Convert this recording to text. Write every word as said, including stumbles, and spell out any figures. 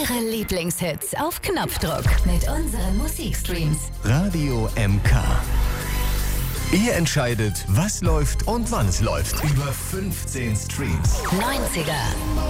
Ihre Lieblingshits auf Knopfdruck mit unseren Musikstreams. Radio M K. Ihr entscheidet, was läuft und wann es läuft. Über fünfzehn Streams. neunziger